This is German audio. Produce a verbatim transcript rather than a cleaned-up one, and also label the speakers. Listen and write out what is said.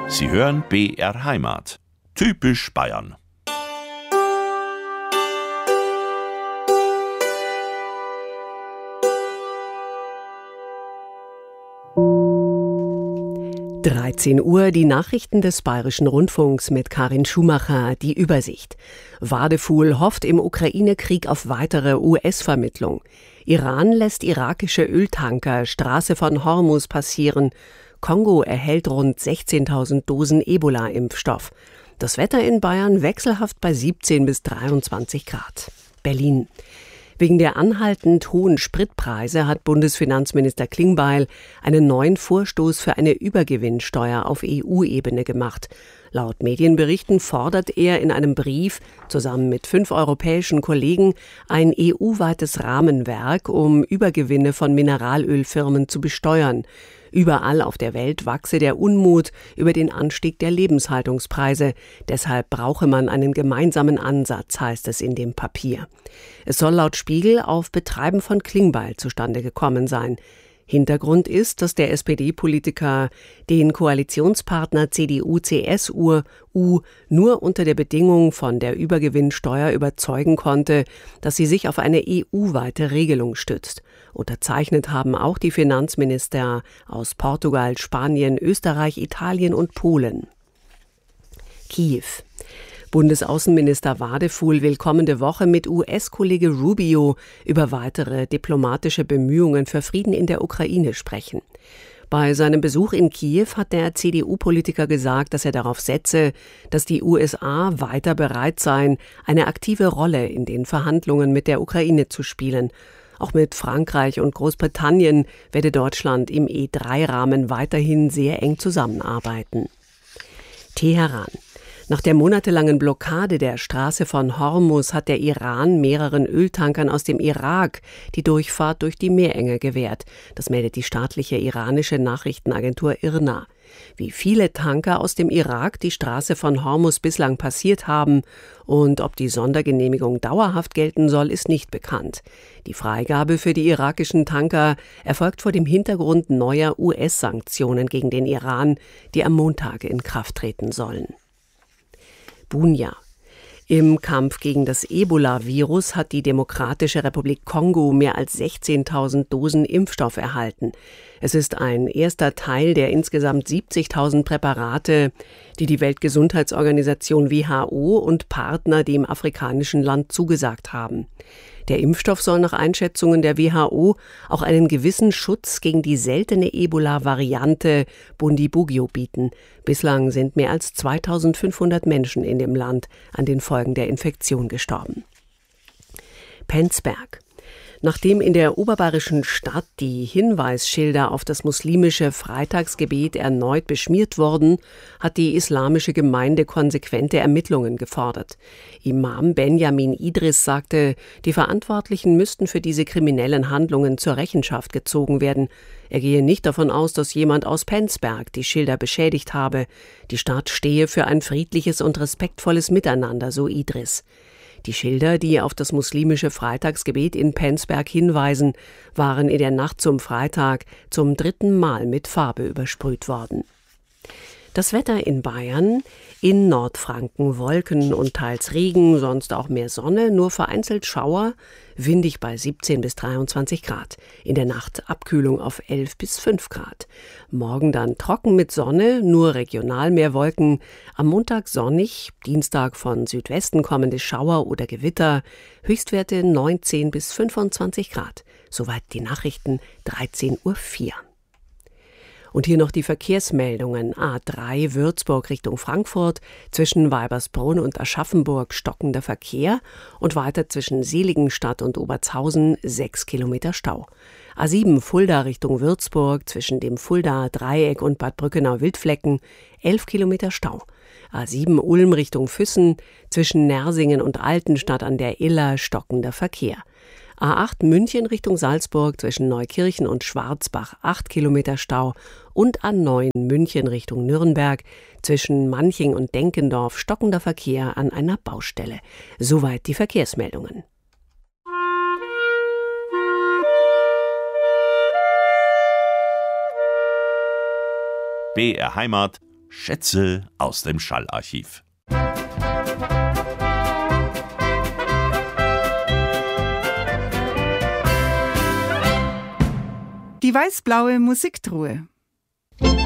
Speaker 1: Sie hören B R Heimat. Typisch Bayern.
Speaker 2: dreizehn Uhr, die Nachrichten des Bayerischen Rundfunks mit Karin Schumacher, die Übersicht. Wadefuhl hofft im Ukraine-Krieg auf weitere U S-Vermittlung. Iran lässt irakische Öltanker Straße von Hormuz passieren. Kongo erhält rund sechzehntausend Dosen Ebola-Impfstoff. Das Wetter in Bayern wechselhaft bei siebzehn bis dreiundzwanzig Grad. Berlin. Wegen der anhaltend hohen Spritpreise hat Bundesfinanzminister Klingbeil einen neuen Vorstoß für eine Übergewinnsteuer auf E U-Ebene gemacht. Laut Medienberichten fordert er in einem Brief zusammen mit fünf europäischen Kollegen ein E U-weites Rahmenwerk, um Übergewinne von Mineralölfirmen zu besteuern. Überall auf der Welt wachse der Unmut über den Anstieg der Lebenshaltungspreise. Deshalb brauche man einen gemeinsamen Ansatz, heißt es in dem Papier. Es soll laut Spiegel auf Betreiben von Klingbeil zustande gekommen sein. Hintergrund ist, dass der S P D-Politiker den Koalitionspartner C D U C S U nur unter der Bedingung von der Übergewinnsteuer überzeugen konnte, dass sie sich auf eine E U-weite Regelung stützt. Unterzeichnet haben auch die Finanzminister aus Portugal, Spanien, Österreich, Italien und Polen. Kiew. Bundesaußenminister Wadefuhl will kommende Woche mit U S-Kollege Rubio über weitere diplomatische Bemühungen für Frieden in der Ukraine sprechen. Bei seinem Besuch in Kiew hat der C D U-Politiker gesagt, dass er darauf setze, dass die U S A weiter bereit seien, eine aktive Rolle in den Verhandlungen mit der Ukraine zu spielen. Auch mit Frankreich und Großbritannien werde Deutschland im E drei Rahmen weiterhin sehr eng zusammenarbeiten. Teheran. Nach der monatelangen Blockade der Straße von Hormuz hat der Iran mehreren Öltankern aus dem Irak die Durchfahrt durch die Meerenge gewährt. Das meldet die staatliche iranische Nachrichtenagentur I R N A. Wie viele Tanker aus dem Irak die Straße von Hormuz bislang passiert haben und ob die Sondergenehmigung dauerhaft gelten soll, ist nicht bekannt. Die Freigabe für die irakischen Tanker erfolgt vor dem Hintergrund neuer U S-Sanktionen gegen den Iran, die am Montag in Kraft treten sollen. Bunia. Im Kampf gegen das Ebola-Virus hat die Demokratische Republik Kongo mehr als sechzehntausend Dosen Impfstoff erhalten. Es ist ein erster Teil der insgesamt siebzigtausend Präparate, die die Weltgesundheitsorganisation W H O und Partner dem afrikanischen Land zugesagt haben. Der Impfstoff soll nach Einschätzungen der W H O auch einen gewissen Schutz gegen die seltene Ebola-Variante Bundibugyo bieten. Bislang sind mehr als zweitausendfünfhundert Menschen in dem Land an den Folgen der Infektion gestorben. Penzberg. Nachdem in der oberbayerischen Stadt die Hinweisschilder auf das muslimische Freitagsgebet erneut beschmiert wurden, hat die islamische Gemeinde konsequente Ermittlungen gefordert. Imam Benjamin Idris sagte, die Verantwortlichen müssten für diese kriminellen Handlungen zur Rechenschaft gezogen werden. Er gehe nicht davon aus, dass jemand aus Penzberg die Schilder beschädigt habe. Die Stadt stehe für ein friedliches und respektvolles Miteinander, so Idris. Die Schilder, die auf das muslimische Freitagsgebet in Penzberg hinweisen, waren in der Nacht zum Freitag zum dritten Mal mit Farbe übersprüht worden. Das Wetter in Bayern: in Nordfranken Wolken und teils Regen, sonst auch mehr Sonne, nur vereinzelt Schauer, windig bei siebzehn bis dreiundzwanzig Grad. In der Nacht Abkühlung auf elf bis fünf Grad. Morgen dann trocken mit Sonne, nur regional mehr Wolken. Am Montag sonnig, Dienstag von Südwesten kommende Schauer oder Gewitter. Höchstwerte neunzehn bis fünfundzwanzig Grad. Soweit die Nachrichten, dreizehn Uhr vier. Und hier noch die Verkehrsmeldungen. A drei Würzburg Richtung Frankfurt, zwischen Weibersbrunn und Aschaffenburg stockender Verkehr und weiter zwischen Seligenstadt und Obertshausen sechs Kilometer Stau. A sieben Fulda Richtung Würzburg, zwischen dem Fuldaer Dreieck und Bad Brückenau-Wildflecken elf Kilometer Stau. A sieben Ulm Richtung Füssen, zwischen Nersingen und Altenstadt an der Iller stockender Verkehr. A acht München Richtung Salzburg, zwischen Neukirchen und Schwarzbach acht Kilometer Stau und A neun München Richtung Nürnberg, zwischen Manching und Denkendorf stockender Verkehr an einer Baustelle. Soweit die Verkehrsmeldungen.
Speaker 1: B R Heimat, Schätze aus dem Schallarchiv.
Speaker 3: Die weiß-blaue Musiktruhe.